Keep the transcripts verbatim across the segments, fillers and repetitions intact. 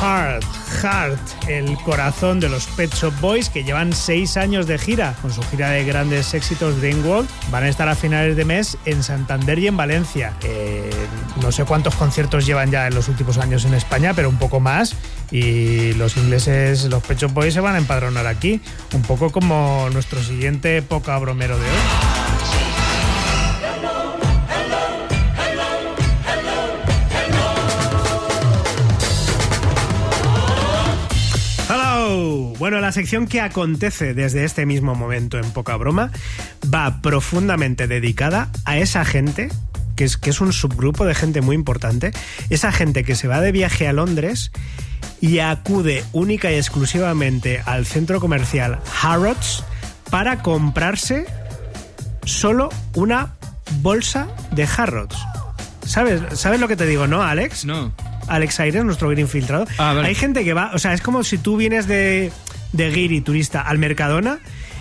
Heart, Heart, el corazón de los Pet Shop Boys, que llevan seis años de gira. Con su gira de grandes éxitos Dream World, van a estar a finales de mes en Santander y en Valencia. Eh, no sé cuántos conciertos llevan ya en los últimos años en España, pero un poco más. Y los ingleses, los Pet Shop Boys, se van a empadronar aquí. Un poco como nuestro siguiente poca bromero de hoy. Bueno, la sección que acontece desde este mismo momento en Poca Broma va profundamente dedicada a esa gente, que es, que es un subgrupo de gente muy importante, esa gente que se va de viaje a Londres y acude única y exclusivamente al centro comercial Harrods para comprarse solo una bolsa de Harrods. ¿Sabes? ¿Sabes lo que te digo, no, Alex? No. Alex Aires, nuestro guiri infiltrado. Ah, vale. Hay gente que va, o sea, es como si tú vienes de, de guiri turista al Mercadona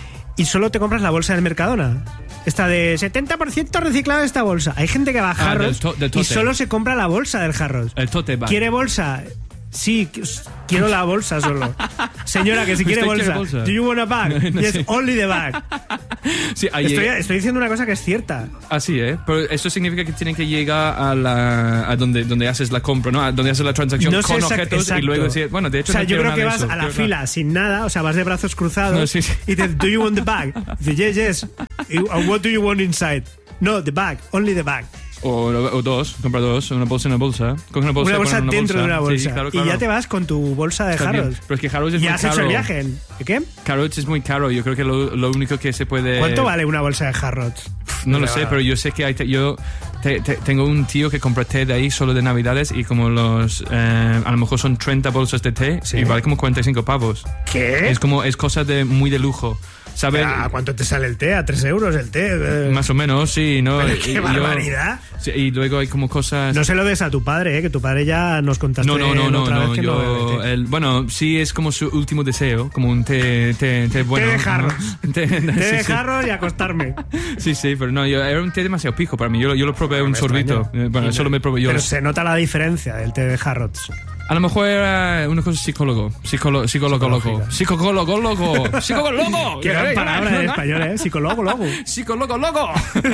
y solo te compras la bolsa del Mercadona. Esta de setenta por ciento reciclado esta bolsa. Hay gente que va a Ah, Harrods del to- del y tote. solo se compra la bolsa del Harrods. El tote bag. ¿Quiere bolsa? Sí, quiero la bolsa solo. Señora, que si quiere ¿Usted bolsa. quiere bolsa? Do you want a bag? No, no Yes, sé. only the bag. Sí, ahí Estoy, llega- estoy diciendo una cosa que es cierta. Así, ¿eh? Pero eso significa que tienen que llegar a la a donde, donde haces la compra, ¿no? A donde haces la transacción No sé con exact- objetos exacto. y luego decir, bueno, de hecho O sea, no yo quiero creo nada que de vas eso, a la quiero fila sin nada, o sea, vas de brazos cruzados No, sí, sí. y te do you want the bag? Dice, yes, yes. And what do you want inside? No, the bag, only the bag. O, o dos, compra dos, una bolsa en una bolsa. Coge una bolsa, Una bolsa pon una dentro de una bolsa. Sí, claro, Y claro. ya te vas con tu bolsa de Está bien. Harrods. Pero es que Harrods es Y muy has caro. hecho el viaje. ¿Qué? Harrods es muy caro. Yo creo que lo, lo único que se puede... ¿Cuánto vale una bolsa de Harrods? No lo sé, pero yo sé que hay te- yo te- te- tengo un tío que compra té de ahí solo de Navidades y como los... eh, a lo mejor son treinta bolsas de té Sí. y vale como cuarenta y cinco pavos. ¿Qué? Es como, es cosa de muy de lujo. ¿Sabes? ¿A cuánto te sale el té? ¿A tres euros el té? Eh, Más o menos, sí, ¿no? Pero Y- ¡qué y yo- barbaridad! sí, y luego hay como cosas... No se lo des a tu padre, ¿eh? Que tu padre ya nos contaste No, no, no, no, otra no, vez que yo, no bebe té. el, bueno, sí es como su último deseo, como un té, té, té bueno. de ¿no? Harrods. Té, Té sí, de sí. jarros y acostarme. Sí, sí, pero no, yo, era un té demasiado pijo para mí, yo, lo- yo lo probé un me sorbito, extraña. Eh, bueno, solo me probé yo. Pero se nota la diferencia del té de Harrods. A lo mejor era una cosa psicólogo, psicólogo, psicólogo, loco, psicólogo, loco, psicólogo, loco. Qué gran palabra en español, ¿eh? Psicólogo, loco. Psicólogo, loco.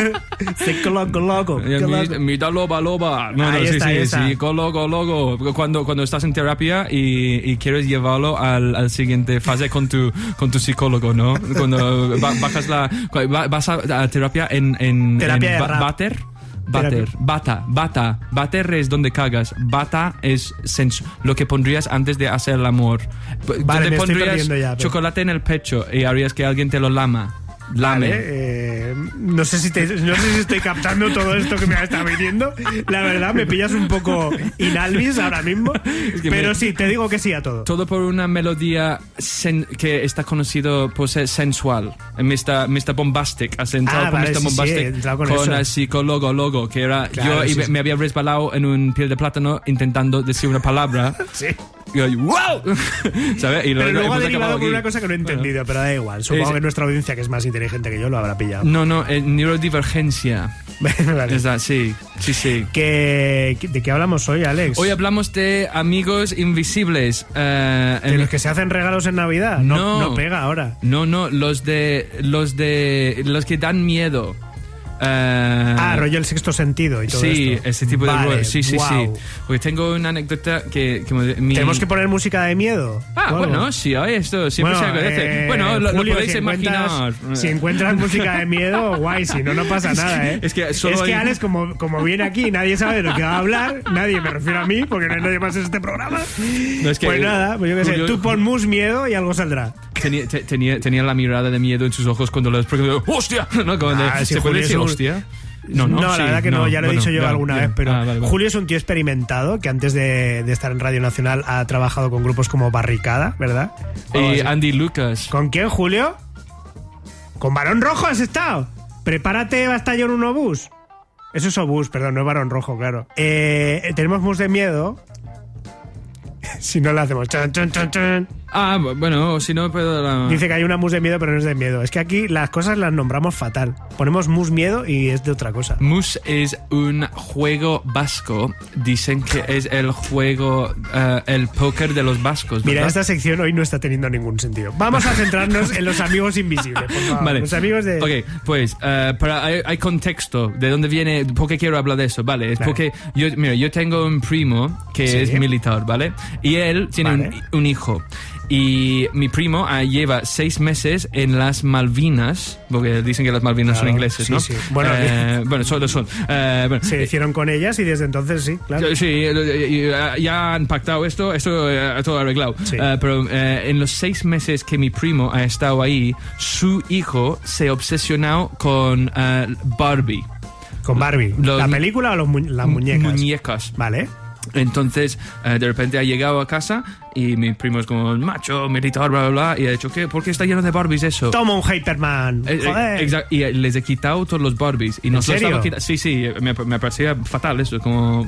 Psicólogo, loco. Qué loco. Mira loba, loba. No, Ahí no, sí, está, ahí sí, está. psicólogo, loco. Cuando, cuando estás en terapia y, y quieres llevarlo al, al siguiente fase con tu, con tu psicólogo, ¿no? Cuando ba- bajas la, va- vas a, a terapia en, en, Terapia en de ba- rap. Bater. Bater, Terapia. bata, bata. Bater es donde cagas. Bata es sens- lo que pondrías antes de hacer el amor. Vale, Donde me estoy pondrías perdiendo ya, pero- chocolate en el pecho y harías que alguien te lo lama. Lame. Vale, eh, no, sé si te- no sé si estoy captando todo esto que me está viniendo. La verdad, me pillas un poco inalvis ahora mismo. que Pero me- sí, te digo que sí a todo. Todo por una melodía sen- que está conocido por ser sensual. mister mister Bombastic. Has entrado Ah, con vale, mister sí, sí, Bombastic he entrado con eso. el psicólogo logo, que era Claro, yo y sí, me, sí. me había resbalado en un piel de plátano intentando decir una palabra. Sí. Y yo, ¡wow! ¿Sabes? Y Pero luego hemos ha derivado acabado por aquí. una cosa que no he entendido, pero da igual. Supongo Es- que nuestra audiencia, que es más inteligente que yo, lo habrá pillado. No, no, eh, neurodivergencia. Vale. Es la- sí, sí, sí. ¿Qué- ¿De qué hablamos hoy, Alex? Hoy hablamos de amigos invisibles. eh, ¿De en- los que se hacen regalos en Navidad? No, No. no pega ahora. No, no, los de los de los que dan miedo. Eh, Ah, rollo el sexto sentido y todo sí, esto. ese tipo de Vale, web. Sí, sí, guau. sí. Porque tengo una anécdota que, que me- mi- ¿Tenemos que poner música de miedo? Ah, ¿O algo? bueno, sí, oye, esto siempre se agradece. eh, bueno, lo, lo Julio, podéis si encuentras- imaginar. Si encuentras música de miedo, guay, si no, no pasa nada, ¿eh? es que solo es que hay- Alex, como, como viene aquí y nadie sabe de lo que va a hablar, nadie, me refiero a mí, porque no hay nadie más en este programa. No, es que- pues nada, pues yo qué sé, Julio- tú pon mus miedo y algo saldrá. Tenía, te- tenía, tenía la mirada de miedo en sus ojos cuando les pregunté, ¡hostia! ¿No? Como de, Ah, sí, ¿se puede Julio decir es un- hostia? No, no, la sí, verdad que no, ya lo he bueno, dicho yo ya, alguna ya. vez, pero Ah, vale, vale. Julio es un tío experimentado que antes de, de estar en Radio Nacional ha trabajado con grupos como Barricada, ¿verdad? O Y así. Andy Lucas. ¿Con quién, Julio? ¿Con Barón Rojo has estado? Prepárate, va a estar yo en un obús. Eso es obús, perdón, no es Barón Rojo, claro. Eh, tenemos mus de miedo. Si no le hacemos chan, chan, chan, chan. Ah, bueno, si no puedo... La... Dice que hay una mus de miedo, pero no es de miedo. Es que aquí las cosas las nombramos fatal. Ponemos mus miedo y es de otra cosa. Mus es un juego vasco. Dicen que es el juego, uh, el póker de los vascos, ¿verdad? Mira, esta sección hoy no está teniendo ningún sentido. Vamos a centrarnos en los amigos invisibles, por favor. Vale. Los amigos de... Ok, pues, uh, para, hay, hay contexto de dónde viene, por qué quiero hablar de eso, ¿vale? Es Claro. porque, yo, mira, yo tengo un primo que Sí. es militar, ¿vale? Y él tiene Vale. un, un hijo. Y mi primo uh, lleva seis meses en las Malvinas, porque dicen que las Malvinas Claro, son ingleses, sí, ¿no? sí. Bueno, Eh, bueno, son, son. Eh, bueno, Se hicieron con ellas y desde entonces sí, claro. Sí, eh, ya han pactado esto, esto eh, todo arreglado. Sí. Eh, pero eh, en los seis meses que mi primo ha estado ahí, su hijo se ha obsesionado con eh, Barbie. Con Barbie. Los- ¿La película o los mu- las muñecas? Muñecas. Vale. Entonces, eh, de repente ha llegado a casa y mi primo es como macho, militar, bla, bla, bla. Y ha dicho, ¿qué? ¿Por qué está lleno de Barbies eso? Toma un Hyperman. Eh, eh, Joder. exacto, y eh, les he quitado todos los Barbies y nos lo serio? estaba quitando. Sí, sí, me, me parecía fatal eso, como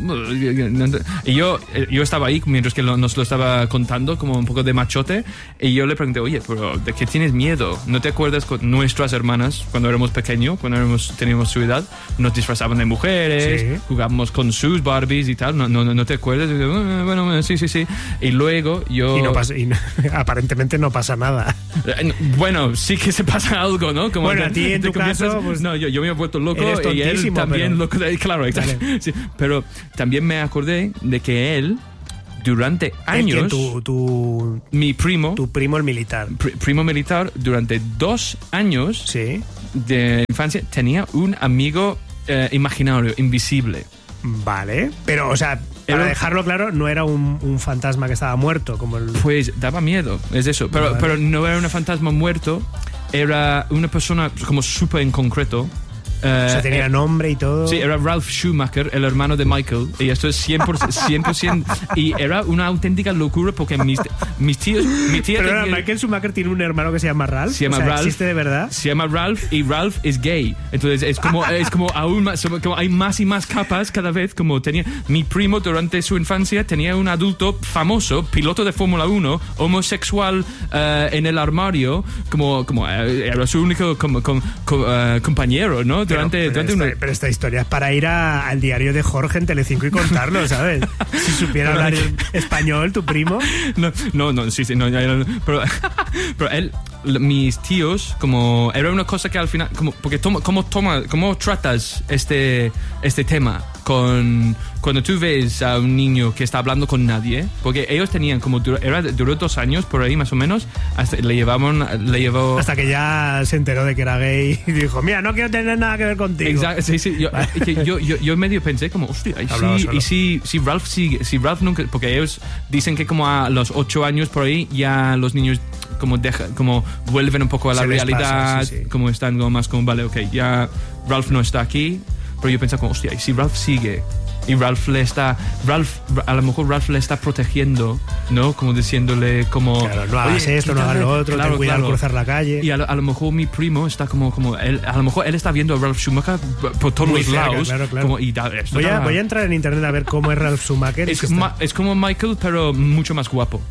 y yo eh, yo estaba ahí mientras que lo- nos lo estaba contando como un poco de machote y yo le pregunté, oye, pero ¿de qué tienes miedo? ¿No te acuerdas con nuestras hermanas cuando éramos pequeños, cuando éramos, teníamos su edad, nos disfrazaban de mujeres, Sí. jugábamos con sus Barbies y tal? ¿No, no, no te acuerdas? Y yo, "Ah, bueno, sí, sí, sí." Y luego yo Y no pasa, y no- aparentemente no pasa nada. Eh, no, bueno, sí que se pasa algo, ¿no? Como Bueno, que a ti en te tu comienzas- caso, pues, no, yo, yo me he vuelto loco eres y él tontísimo, también pero- loco. de- Claro, exacto. Sí, pero también me acordé de que él, durante ¿El años, quién? Tu, tu, mi primo, tu primo el militar. pri- primo militar, durante dos años Sí. de infancia, tenía un amigo eh, imaginario, invisible. Vale. Pero, o sea, para Era- dejarlo claro, no era un, un fantasma que estaba muerto, como el... Pues daba miedo, es eso. Pero, Vale. pero no era un fantasma muerto, era una persona como súper en concreto. O sea, tenía nombre y todo. Sí, era Ralph Schumacher, el hermano de Michael. Y esto es cien por ciento. cien por ciento y era una auténtica locura porque mis, mis tíos. Mi tía Pero ahora, tenía- Michael Schumacher tiene un hermano que se llama Ralph. Se llama o sea, Ralph. ¿existe de verdad? Se llama Ralph y Ralph es gay. Entonces es como, es como aún más, como hay más y más capas cada vez. Como tenía mi primo durante su infancia, tenía un adulto famoso, piloto de Fórmula uno, homosexual eh, en el armario, como, como eh, era su único como, como, como, eh, compañero, ¿no? Durante, pero, pero durante esta, una- pero esta historia es para ir a- al diario de Jorge en Telecinco y contarlo, ¿sabes? Si supiera hablar español, tu primo. No, no, no, sí, sí, no, ya, ya, pero, pero él, l- mis tíos, como, era una cosa que al final, como, porque toma, ¿cómo, toma, cómo tratas este, este tema con, cuando tú ves a un niño que está hablando con nadie? Porque ellos tenían como, dur- era, duró dos años por ahí más o menos, hasta le llevaban, le llevó... Hasta que ya se enteró de que era gay y dijo, mira, no quiero tener nada que ver contigo. Exacto, sí, sí. Yo, que yo, yo, yo medio pensé como, hostia, y Hablaba si, solo. y si, si Ralph sigue, si Ralph nunca, porque ellos dicen que como a los ocho años por ahí ya los niños como deja, como vuelven un poco a la Se les realidad, pasa, sí, sí. como están como más como, vale, ok, ya Ralph no está aquí, pero yo pensaba como, hostia, y si Ralph sigue y Ralph le está, Ralph, a lo mejor Ralph le está protegiendo, ¿no? Como diciéndole como, Claro, no hagas "Oye, esto, no hagas quítate". lo otro, Claro, ten cuidado claro. al cruzar la calle. Y a lo, a lo mejor mi primo está como, como él, a lo mejor él está viendo a Ralph Schumacher por todos Muy los cerca, lados. claro, claro. Como, y da- esto Voy a, da- voy a entrar en internet a ver cómo es Ralph Schumacher. y es, que está- ma- es como Michael, pero mucho más guapo.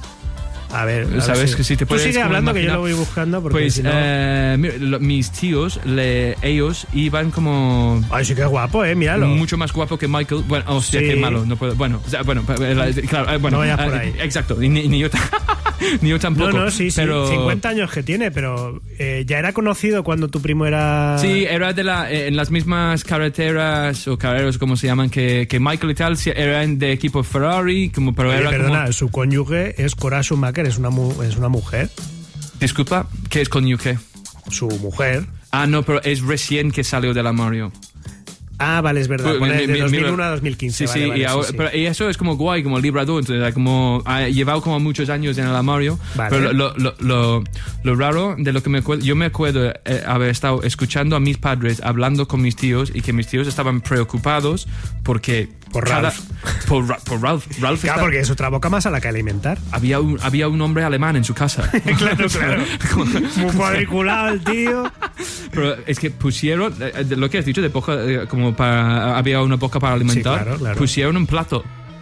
A ver, a ver ¿Sabes? Que si te Tú puedes sigue como hablando que yo imaginar. lo voy buscando porque Pues si no... eh, mira, lo- mis tíos, le- ellos iban como Ay, sí que es guapo, eh, míralo. mucho más guapo que Michael. Bueno, hostia, Sí. qué malo. No puedo. Bueno, o sea, bueno, eh, claro, eh, bueno. No vayas por eh, ahí. Exacto. Y ni, ni yo, ta- ni yo tampoco. No, no, sí, sí. pero, cincuenta años que tiene, pero eh, ya era conocido cuando tu primo era... Sí, era de la, eh, en las mismas carreteras o carreras, como se llaman, que, que Michael y tal, sí, eran de equipo Ferrari, como, pero Oye, era perdona, como... su cónyuge es Cora Schumacher, es una, mu- es una mujer. Disculpa, ¿qué es con U K? Su mujer. Ah, no, pero es recién que salió del armario. Ah, vale, es verdad. Pues, Pone mi- de mi- dos mil uno mira. a dos mil quince. Sí, vale, sí, vale, y, ahora- sí. Pero, y eso es como guay, como el librador, entonces ha como, ha llevado como muchos años en el armario. Vale. Pero lo, lo, lo, lo raro de lo que me acuerdo, yo me acuerdo eh, haber estado escuchando a mis padres hablando con mis tíos y que mis tíos estaban preocupados porque... Por cada- Ralph. Por, Ra- por Ralph. Ralph Claro, está- porque es otra boca más a la que alimentar. había, un, había un hombre alemán en su casa. Claro, claro. Muy cuadriculado el tío. Pero es que pusieron, eh, de lo que has dicho, de boca, eh, como para, había una boca para alimentar, Sí, claro, claro. pusieron un plato.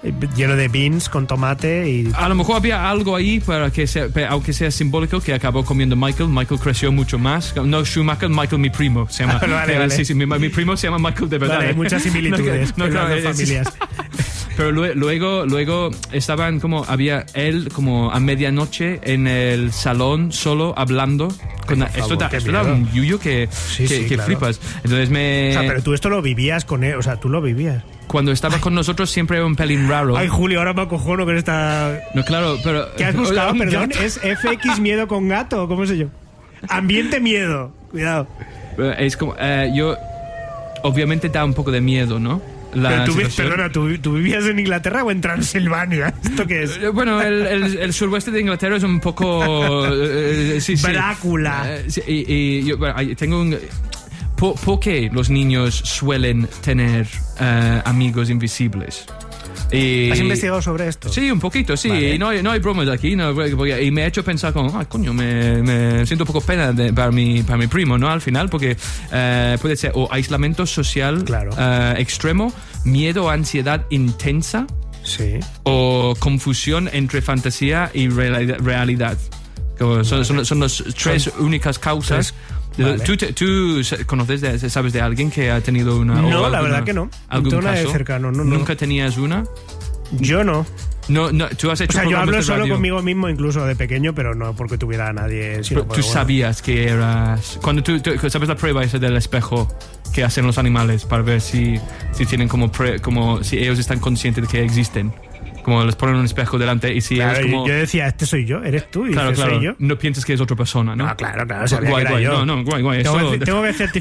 lleno de beans con tomate y... A lo mejor había algo ahí para que sea, aunque sea simbólico, que acabó comiendo Michael. Michael creció mucho más. No Schumacher, Michael mi primo. Se llama, vale, vale. Sí, sí, mi, mi primo se llama Michael de verdad. Vale, hay muchas similitudes no, en claro, las dos familias. Pero luego, luego estaban como, había él como a medianoche en el salón solo hablando. Con la, favor, esto da, esto da miedo. un yuyo que, Sí, que, sí, que claro. flipas. Entonces me... O sea, pero tú esto lo vivías con él, o sea, tú lo vivías. Cuando estaba con nosotros siempre era un pelín raro. Ay, Julio, ahora me acojono con esta... No, claro, pero... ¿Qué has buscado? Un Perdón, gato. es F X miedo con gato, ¿cómo sé yo? Ambiente miedo, cuidado. Es como, eh, yo... Obviamente da un poco de miedo, ¿no? La Pero tú, vi- situación. perdona, ¿tú, ¿tú vivías en Inglaterra o en Transilvania? ¿Esto qué es? Eh, Bueno, el, el, el suroeste de Inglaterra es un poco... eh, sí, sí. Brácula. Eh, sí, y, y yo bueno, ahí tengo un... ¿Por, ¿Por qué los niños suelen tener eh, amigos invisibles? Y, ¿Has investigado sobre esto? Sí, un poquito, sí. Vale. Y no, hay- no hay bromas aquí. No, porque- y me ha hecho pensar como, ah, coño, me, me siento un poco pena de- para, mi, para mi primo, ¿no? Al final, porque eh, puede ser o aislamiento social Claro. eh, extremo, miedo o ansiedad intensa, Sí. o confusión entre fantasía y reali- realidad. Como son, son, son las tres Son únicas causas. tres, vale. ¿Tú, te- tú conoces, de, sabes de alguien que ha tenido una... o No, la alguna- verdad que no. ¿Algún No tengo nadie caso? cercano, no, no. ¿Nunca tenías una? Yo no. No, no, tú has hecho O sea, yo programas hablo de solo radio. conmigo mismo, incluso de pequeño, pero no porque tuviera a nadie. Sino Pero porque, tú bueno, sabías que eras... Cuando tú, tú- ¿sabes la prueba esa del espejo que hacen los animales para ver si, si tienen como, pre- como... si ellos están conscientes de que existen? Como les ponen un espejo delante y si Claro, ellos como... yo decía, este soy yo, eres tú, y Claro, dices, claro. soy yo. No piensas que es otra persona, ¿no? No, claro, claro, sabía Guay, que era guay. yo. No, no, guay, guay. Tengo, Eso- que, tengo que certificar